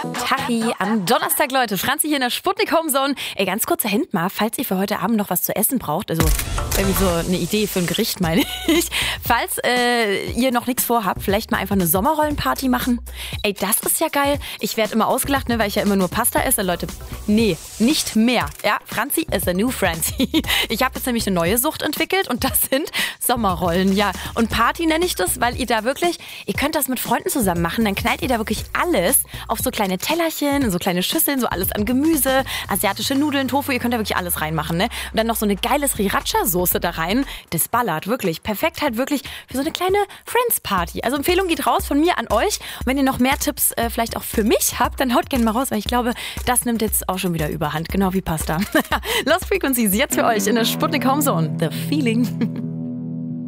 Tachi am Donnerstag, Leute. Franzi hier in der Sputnik Homezone. Ey, ganz kurzer Hint mal, falls ihr für heute Abend noch was zu essen braucht, also irgendwie so eine Idee für ein Gericht, meine ich. Falls ihr noch nichts vorhabt, vielleicht mal einfach eine Sommerrollenparty machen. Ey, das ist ja geil. Ich werde immer ausgelacht, ne, weil ich ja immer nur Pasta esse. Leute, nee, nicht mehr. Ja, Franzi is a new Franzi. Ich habe jetzt nämlich eine neue Sucht entwickelt und das sind Sommerrollen, ja. Und Party nenne ich das, weil ihr da wirklich, ihr könnt das mit Freunden zusammen machen, dann knallt ihr da wirklich alles auf so kleine Tellerchen, so kleine Schüsseln, so alles an Gemüse, asiatische Nudeln, Tofu, ihr könnt da wirklich alles reinmachen, ne? Und dann noch so eine geile Sriracha-Soße da rein, das ballert, wirklich. Perfekt halt wirklich für so eine kleine Friends-Party. Also Empfehlung geht raus von mir an euch. Und wenn ihr noch mehr Tipps vielleicht auch für mich habt, dann haut gerne mal raus, weil ich glaube, das nimmt jetzt auch schon wieder überhand, genau wie Pasta. Lost Frequencies jetzt für euch in der Sputnik Homezone. The Feeling.